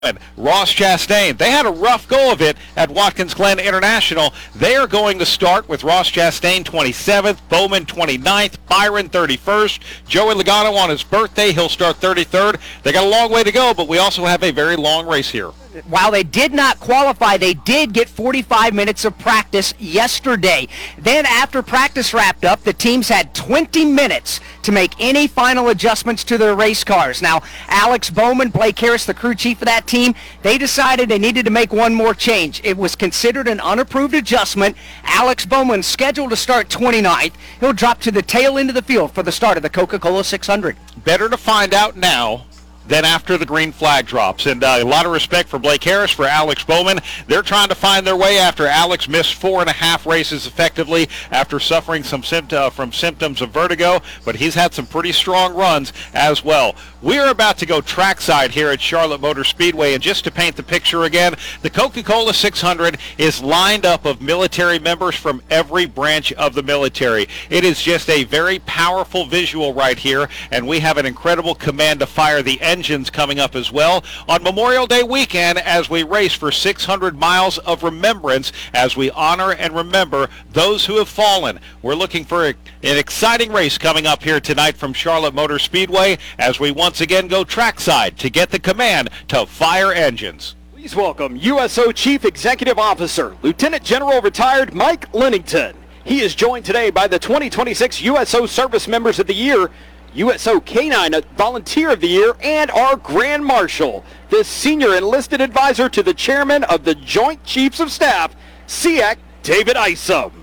Ross Chastain. They had a rough go of it at Watkins Glen International. They are going to start with Ross Chastain 27th, Bowman 29th, Byron 31st, Joey Logano on his birthday, he'll start 33rd. They got a long way to go, but we also have a very long race here. While they did not qualify, they did get 45 minutes of practice yesterday. Then after practice wrapped up, the teams had 20 minutes to make any final adjustments to their race cars. Now, Alex Bowman, Blake Harris, the crew chief of that team, they decided they needed to make one more change. It was considered an unapproved adjustment. Alex Bowman scheduled to start 29th. He'll drop to the tail end of the field for the start of the Coca-Cola 600. Better to find out now than after the green flag drops. And a lot of respect for Blake Harris, for Alex Bowman. They're trying to find their way after Alex missed 4.5 races effectively after suffering some symptoms of vertigo, but he's had some pretty strong runs as well. We're about to go trackside here at Charlotte Motor Speedway, and just to paint the picture again, the Coca-Cola 600 is lined up of military members from every branch of the military. It is just a very powerful visual right here, and we have an incredible command to fire the engines coming up as well on Memorial Day weekend as we race for 600 miles of remembrance as we honor and remember those who have fallen. We're looking for an exciting race coming up here tonight from Charlotte Motor Speedway as we once again go trackside to get the command to fire engines. Please welcome USO Chief Executive Officer, Lieutenant General Retired Mike Lennington. He is joined today by the 2026 USO Service Members of the Year, USO K-9 Volunteer of the Year, and our Grand Marshal, the Senior Enlisted Advisor to the Chairman of the Joint Chiefs of Staff, SEAC, David Isom.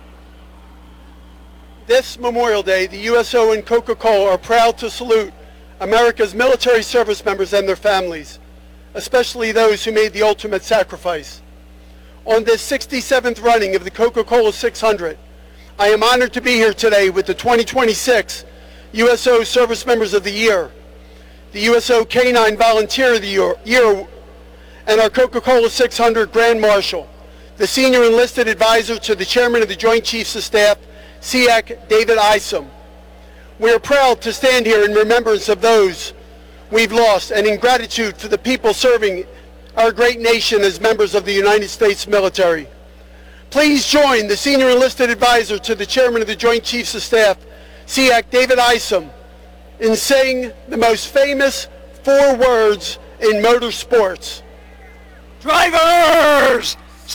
This Memorial Day, the USO and Coca-Cola are proud to salute America's military service members and their families, especially those who made the ultimate sacrifice. On this 67th running of the Coca-Cola 600, I am honored to be here today with the 2026 USO Service Members of the Year, the USO K-9 Volunteer of the Year, and our Coca-Cola 600 Grand Marshal, the Senior Enlisted Advisor to the Chairman of the Joint Chiefs of Staff, SEAC, David Isom. We are proud to stand here in remembrance of those we've lost and in gratitude for the people serving our great nation as members of the United States military. Please join the Senior Enlisted Advisor to the Chairman of the Joint Chiefs of Staff, SEAC, David Isom, in saying the most famous 4 words in motorsports. Drivers,